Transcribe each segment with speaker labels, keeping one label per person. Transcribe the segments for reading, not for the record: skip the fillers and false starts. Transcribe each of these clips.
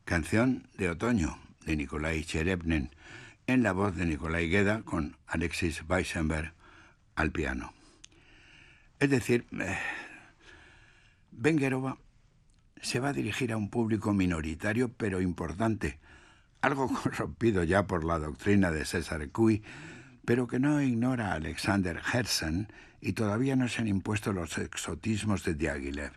Speaker 1: Canción de otoño, de Nikolai Cherepnin, en la voz de Nikolai Gueda con Alexis Weissenberg al piano. Es decir, Vengerova se va a dirigir a un público minoritario pero importante, algo corrompido ya por la doctrina de César Cui, pero que no ignora a Alexander Herzen y todavía no se han impuesto los exotismos de Diaghilev.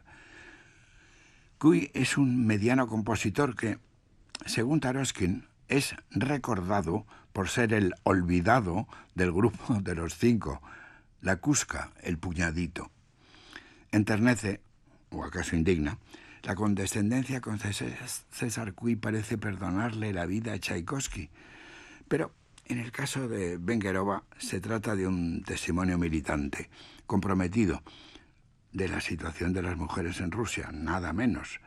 Speaker 1: Cui es un mediano compositor que, según Taroskin, es recordado por ser el olvidado del grupo de los cinco, la Cusca, el puñadito. Enternece, o acaso indigna, la condescendencia con César Cui parece perdonarle la vida a Tchaikovsky, pero en el caso de Vengerova se trata de un testimonio militante, comprometido, de la situación de las mujeres en Rusia, nada menos.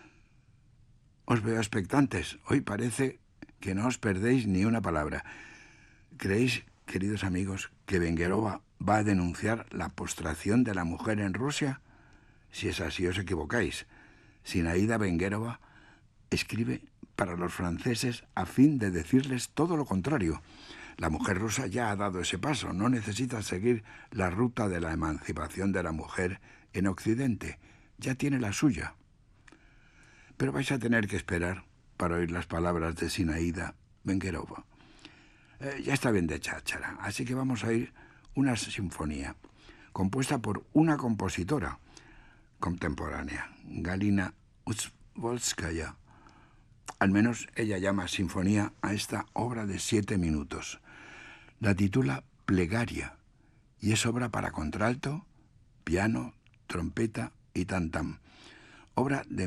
Speaker 1: Os veo expectantes. Hoy parece que no os perdéis ni una palabra. ¿Creéis, queridos amigos, que Vengerova va a denunciar la postración de la mujer en Rusia? Si es así, os equivocáis. Zinaida Vengerova escribe para los franceses a fin de decirles todo lo contrario. La mujer rusa ya ha dado ese paso, no necesita seguir la ruta de la emancipación de la mujer en Occidente, ya tiene la suya. Pero vais a tener que esperar para oír las palabras de Zinaida Vengerova. Ya está bien de cháchara, así que vamos a oír una sinfonía compuesta por una compositora contemporánea, Galina Uzvolskaya. Al menos ella llama sinfonía a esta obra de 7 minutos. La titula Plegaria y es obra para contralto, piano, trompeta y tam-tam. Obra de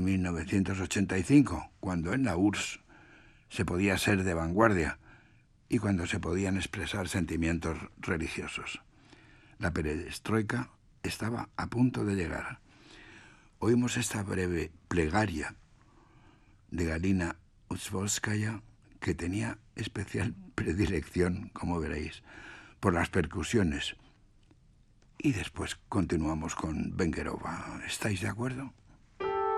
Speaker 1: 1985, cuando en la URSS se podía ser de vanguardia y cuando se podían expresar sentimientos religiosos. La perestroika estaba a punto de llegar. Oímos esta breve plegaria de Galina Uzvolskaya, que tenía especial predilección, como veréis, por las percusiones. Y después continuamos con Vengerova. ¿Estáis de acuerdo?